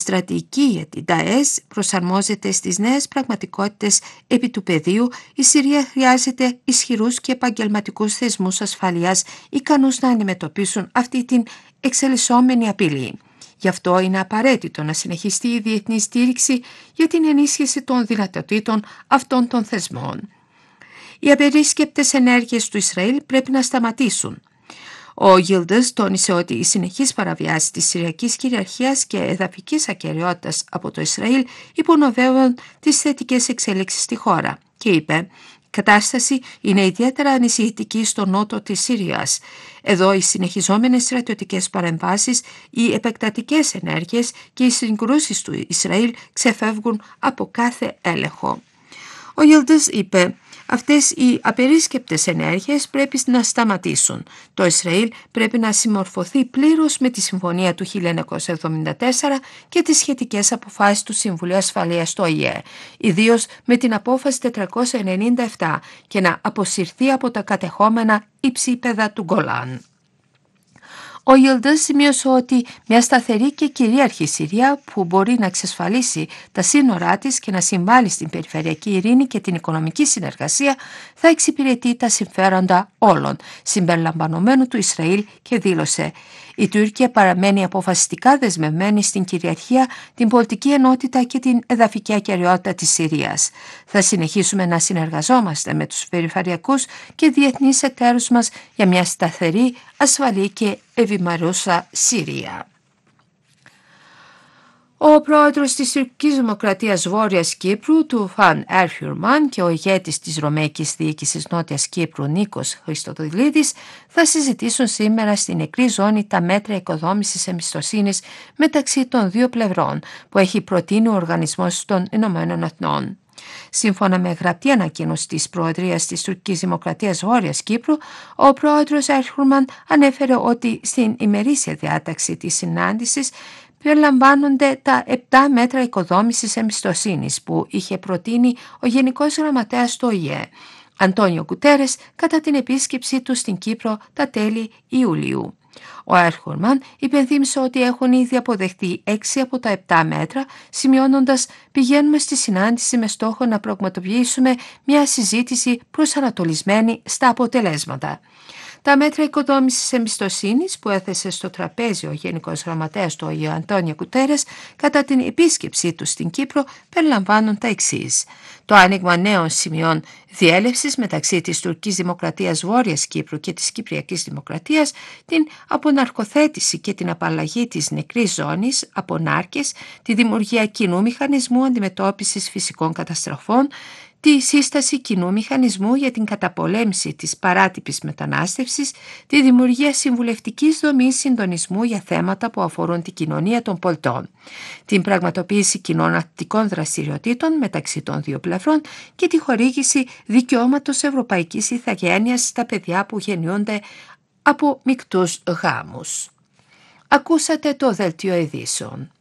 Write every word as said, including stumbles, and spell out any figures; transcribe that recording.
στρατηγική για την ΝΤΑΕΣ προσαρμόζεται στις νέες πραγματικότητες επί του πεδίου, η Συρία χρειάζεται ισχυρούς και επαγγελματικούς θεσμούς ασφαλείας ικανούς να αντιμετωπίσουν αυτή την εξελισσόμενη απειλή. Γι' αυτό είναι απαραίτητο να συνεχιστεί η διεθνή στήριξη για την ενίσχυση των δυνατοτήτων αυτών των θεσμών. Οι απερίσκεπτες ενέργειες του Ισραήλ πρέπει να σταματήσουν. Ο Γίλντες τόνισε ότι η συνεχής παραβιάση της Συριακής κυριαρχίας και εδαφικής ακεραιότητας από το Ισραήλ υπονοβεύουν τις θετικές εξέλιξεις στη χώρα και είπε: «Η κατάσταση είναι ιδιαίτερα ανησυχητική στο νότο της Συρίας. Εδώ οι συνεχιζόμενες στρατιωτικές παρεμβάσεις, οι επεκτατικές ενέργειες και οι συγκρούσεις του Ισραήλ ξεφεύγουν από κάθε έλεγχο». Ο Γίλντες είπε: «Αυτές οι απερίσκεπτες ενέργειες πρέπει να σταματήσουν. Το Ισραήλ πρέπει να συμμορφωθεί πλήρως με τη Συμφωνία του χίλια εννιακόσια εβδομήντα τέσσερα και τις σχετικές αποφάσεις του Συμβουλίου Ασφαλείας του Ο Η Ε, ιδίως με την απόφαση τετρακόσια ενενήντα επτά, και να αποσυρθεί από τα κατεχόμενα υψίπεδα του Γκολάν». Ο Γίλντες σημείωσε ότι μια σταθερή και κυρίαρχη Συρία που μπορεί να εξασφαλίσει τα σύνορά της και να συμβάλλει στην περιφερειακή ειρήνη και την οικονομική συνεργασία θα εξυπηρετεί τα συμφέροντα όλων, συμπεριλαμβανομένου του Ισραήλ, και δήλωσε: «Η Τουρκία παραμένει αποφασιστικά δεσμευμένη στην κυριαρχία, την πολιτική ενότητα και την εδαφική ακεραιότητα της Συρίας. Θα συνεχίσουμε να συνεργαζόμαστε με τους περιφερειακούς και διεθνείς εταίρους μας για μια σταθερή, ασφαλή και ευημερούσα Συρία». Ο πρόεδρος της Τουρκικής Δημοκρατίας Βόρειας Κύπρου, Τουφάν Ερχουρμάν, και ο ηγέτης της Ρωμαϊκής Διοίκησης Νότιας Κύπρου, Νίκος Χριστοδηλίδης, θα συζητήσουν σήμερα στην νεκρή ζώνη τα μέτρα οικοδόμησης εμπιστοσύνης μεταξύ των δύο πλευρών που έχει προτείνει ο Οργανισμός των Ηνωμένων Εθνών. Σύμφωνα με γραπτή ανακοίνωση της Προεδρίας της Τουρκικής Δημοκρατίας Βόρειας Κύπρου, ο πρόεδρος Ερχουρμάν ανέφερε ότι στην ημερήσια διάταξη της συνάντησης περιλαμβάνονται τα επτά μέτρα οικοδόμησης εμπιστοσύνης που είχε προτείνει ο Γενικός Γραμματέας του Ο Η Ε, Αντώνιο Γκουτέρες, κατά την επίσκεψή του στην Κύπρο τα τέλη Ιουλίου. Ο Ερχουρμάν υπενθύμισε ότι έχουν ήδη αποδεχτεί έξι από τα επτά μέτρα, σημειώνοντας: «Πηγαίνουμε στη συνάντηση με στόχο να πραγματοποιήσουμε μια συζήτηση προσανατολισμένη στα αποτελέσματα». Τα μέτρα οικοδόμησης εμπιστοσύνης που έθεσε στο τραπέζι ο Γενικός Γραμματέας του Ο Η Ε Αντώνιο Γκουτέρες κατά την επίσκεψή του στην Κύπρο περιλαμβάνουν τα εξής: το άνοιγμα νέων σημειών διέλευσης μεταξύ της Τουρκικής Δημοκρατίας Βόρειας Κύπρου και της Κυπριακής Δημοκρατίας, την αποναρκοθέτηση και την απαλλαγή της νεκρής ζώνης από νάρκες, τη δημιουργία κοινού μηχανισμού αντιμετώπισης φυσικών καταστροφών, τη σύσταση κοινού μηχανισμού για την καταπολέμηση της παράτυπης μετανάστευσης, τη δημιουργία συμβουλευτικής δομής συντονισμού για θέματα που αφορούν την κοινωνία των πολιτών, την πραγματοποίηση κοινών ακτικών δραστηριοτήτων μεταξύ των δύο πλευρών και τη χορήγηση δικαιώματος ευρωπαϊκής ηθαγένειας στα παιδιά που γεννιούνται από μεικτούς γάμους. Ακούσατε το δελτίο ειδήσεων.